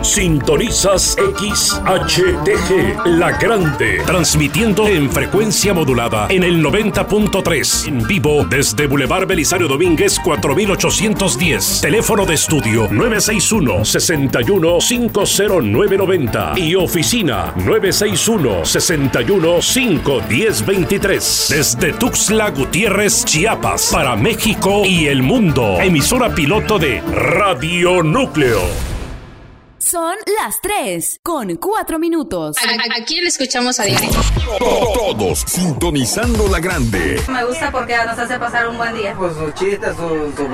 Sintonizas XHTG, La Grande, transmitiendo en frecuencia modulada en el 90.3, en vivo desde Boulevard Belisario Domínguez 4810, teléfono de estudio 961-61-50990 y oficina 961-61-51023, desde Tuxtla Gutiérrez, Chiapas, para México y el mundo. Emisora piloto de Radio Núcleo. Son las 3:04. Aquí le escuchamos a diario. Todos sintonizando La Grande. Me gusta porque nos hace pasar un buen día. Pues sus chistes, su